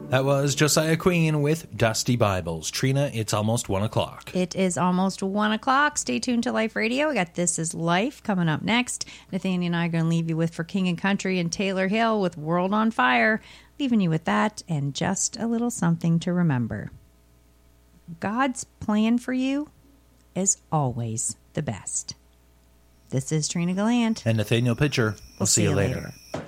That was Josiah Queen with Dusty Bibles. Trina, it's almost 1 o'clock. It is almost 1 o'clock. Stay tuned to Life Radio. We got This Is Life coming up next. Nathaniel and I are going to leave you with For King and Country and Taylor Hill with World on Fire. Leaving you with that and just a little something to remember. God's plan for you is always the best. This is Trina Gallant. And Nathaniel Pitcher. We'll see you later.